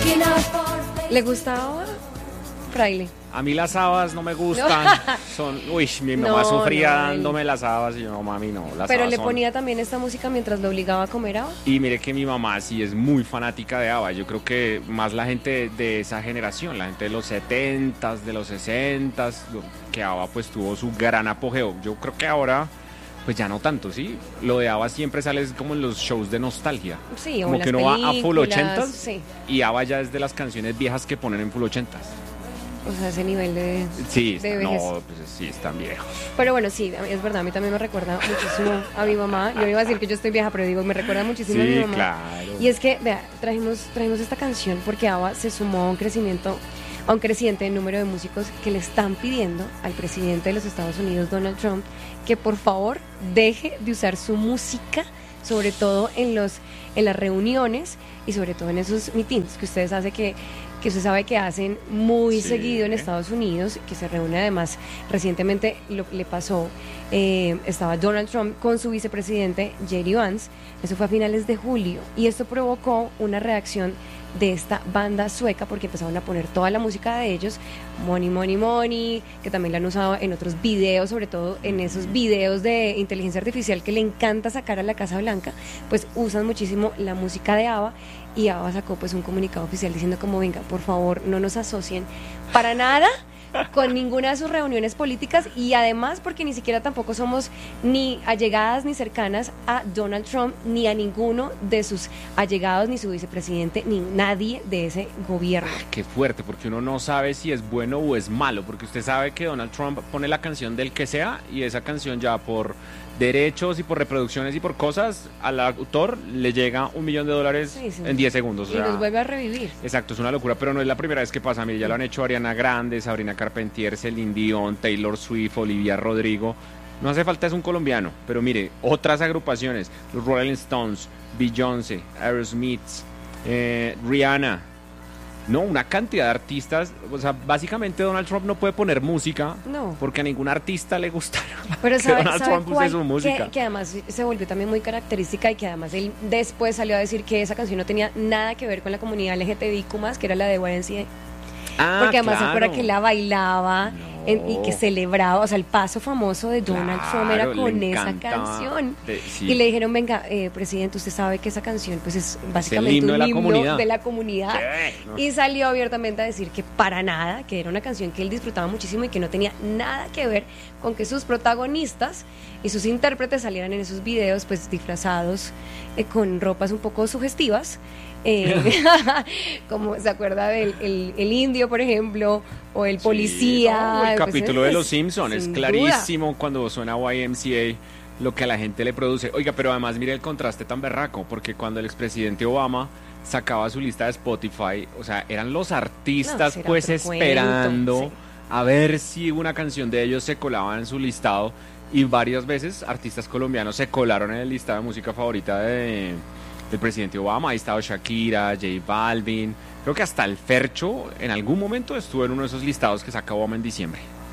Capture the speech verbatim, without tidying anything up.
¿Le gustaba Fraile? A mí las habas no me gustan, no. son, uy, mi mamá no, sufría no, dándome las habas y yo, no, mami, no, las Pero habas le son... ponía también esta música mientras lo obligaba a comer haba. Y mire que mi mamá sí es muy fanática de haba, yo creo que más la gente de esa generación, la gente de los setentas, de los sesentas, que haba pues tuvo su gran apogeo. Yo creo que ahora... Pues ya no tanto, ¿sí? Lo de ABBA siempre sale como en los shows de nostalgia. Sí, o como en que las uno va a full ochentas, sí. Y ABBA ya es de las canciones viejas que ponen en full ochentas. O sea, ese nivel de Sí, de no, pues sí, están viejos. Pero bueno, sí, es verdad, a mí también me recuerda muchísimo a mi mamá. Yo iba a decir que yo estoy vieja, pero digo, me recuerda muchísimo sí, a mi mamá. Claro. Y es que, vea, trajimos, trajimos esta canción porque ABBA se sumó a un crecimiento... a un creciente número de músicos que le están pidiendo al presidente de los Estados Unidos, Donald Trump, que por favor deje de usar su música, sobre todo en los en las reuniones y sobre todo en esos meetings que ustedes hacen que que usted sabe que hacen muy sí. seguido en Estados Unidos, que se reúne además recientemente lo que le pasó, eh, estaba Donald Trump con su vicepresidente J D Vance, eso fue a finales de julio, y esto provocó una reacción de esta banda sueca porque empezaron a poner toda la música de ellos, Money, Money, Money, que también la han usado en otros videos, sobre todo en esos videos de inteligencia artificial que le encanta sacar a la Casa Blanca, pues usan muchísimo la música de ABBA, y ABBA sacó pues un comunicado oficial diciendo como venga, por favor, no nos asocien para nada con ninguna de sus reuniones políticas, y además porque ni siquiera tampoco somos ni allegadas ni cercanas a Donald Trump, ni a ninguno de sus allegados, ni su vicepresidente, ni nadie de ese gobierno. Ah, qué fuerte, porque uno no sabe si es bueno o es malo, porque usted sabe que Donald Trump pone la canción del que sea, y esa canción ya por derechos y por reproducciones y por cosas, al autor le llega un millón de dólares sí, sí. en diez segundos. Y o sea, los vuelve a revivir. Exacto, es una locura, pero no es la primera vez que pasa. Mire, ya lo han hecho Ariana Grande, Sabrina Carpentier, Celine Dion, Taylor Swift, Olivia Rodrigo. No hace falta, es un colombiano, pero mire, otras agrupaciones, los Rolling Stones, Beyoncé, Aerosmith, eh, Rihanna. No, una cantidad de artistas, o sea, básicamente Donald Trump no puede poner música no. porque a ningún artista le gusta Pero que sabe, Donald ¿sabe Trump cuál? use su música. Que, que además se volvió también muy característica y que además él después salió a decir que esa canción no tenía nada que ver con la comunidad L G T B I Q más, que era la de Y M C A. Ah, porque además claro. se acuerda que la bailaba no. en, y que celebraba, o sea, el paso famoso de Donald claro, Trump era con esa canción. De, sí. Y le dijeron, venga, eh, presidente, usted sabe que esa canción pues es básicamente es el himno un de la himno comunidad. de la comunidad. Sí, no. Y salió abiertamente a decir que para nada, que era una canción que él disfrutaba muchísimo y que no tenía nada que ver con que sus protagonistas y sus intérpretes salieran en esos videos pues disfrazados eh, con ropas un poco sugestivas. Eh, como se acuerda del el, el indio, por ejemplo, o el policía. Sí, oh, el pues, capítulo es, de Los Simpsons es clarísimo duda. Cuando suena Y M C A lo que a la gente le produce. Oiga, pero además mire el contraste tan berraco, porque cuando el expresidente Obama sacaba su lista de Spotify, o sea, eran los artistas no, pues esperando cuento, sí. a ver si una canción de ellos se colaba en su listado, y varias veces artistas colombianos se colaron en el listado de música favorita de... del presidente Obama. Ahí estaba Shakira, J Balvin, creo que hasta el Fercho en algún momento estuvo en uno de esos listados que saca Obama en diciembre.